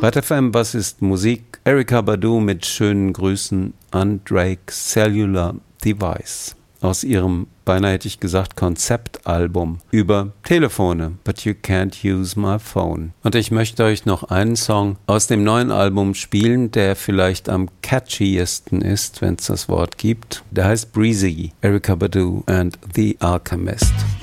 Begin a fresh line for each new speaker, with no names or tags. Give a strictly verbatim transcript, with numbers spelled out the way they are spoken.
Red F M, was ist Musik? Erykah Badu mit schönen Grüßen an Drake Cellular Device aus ihrem, beinahe hätte ich gesagt, Konzeptalbum über Telefone, But You Can't Use My Phone. Und ich möchte euch noch einen Song aus dem neuen Album spielen, der vielleicht am catchiesten ist, wenn es das Wort gibt. Der heißt Breezy, Erykah Badu and The Alchemist.